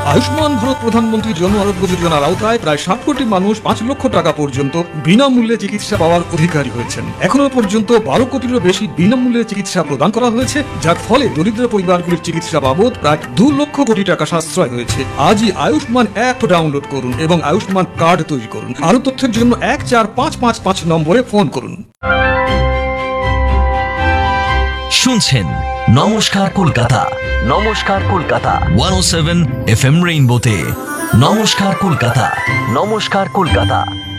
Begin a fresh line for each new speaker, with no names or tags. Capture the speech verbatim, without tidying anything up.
আয়ুষ্মান ভারত প্রধানমন্ত্রী জন আরোগ্য যোজনার আওতায় প্রায় ষাট কোটি মানুষ পাঁচ লক্ষ টাকা পর্যন্ত বিনামূল্যে চিকিৎসা পাওয়ার অধিকারী হয়েছেন। এখনো পর্যন্ত বারো কোটিরও বেশি বিনামূল্যে চিকিৎসা প্রদান করা হয়েছে, যার ফলে দরিদ্র পরিবারগুলির চিকিৎসা বাবদ প্রায় দু লক্ষ কোটি টাকা সাশ্রয় হয়েছে। আজই আয়ুষ্মান অ্যাপ ডাউনলোড করুন এবং আয়ুষ্মান কার্ড তৈরি করুন। আরো তথ্যের জন্য এক চার পাঁচ পাঁচ পাঁচ নম্বরে ফোন করুন।
শুনছেন নমস্কার কলকাতা, নমস্কার কলকাতা একশো সাত এফ এম রেইনবোতে। নমস্কার কলকাতা, নমস্কার কলকাতা।